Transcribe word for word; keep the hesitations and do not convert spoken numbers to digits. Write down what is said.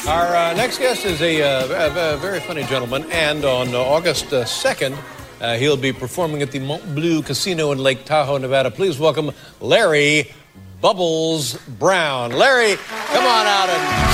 Our uh, next guest is a, uh, a, a very funny gentleman, and on uh, August uh, second, uh, he'll be performing at the Mont Bleu Casino in Lake Tahoe, Nevada. Please welcome Larry Bubbles Brown. Larry, come on out and